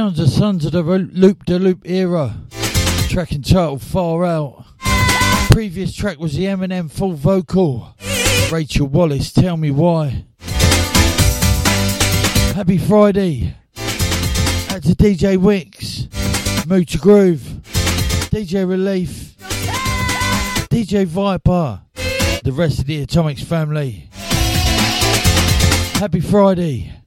sounds of Sons of the Loop de Loop era. Track entitled Far Out. Previous track was the Eminem full vocal. Rachel Wallace, Tell Me Why. Happy Friday. Out to DJ Wicks, Mood to Groove, DJ Relief, DJ Viper, the rest of the Atomics family. Happy Friday.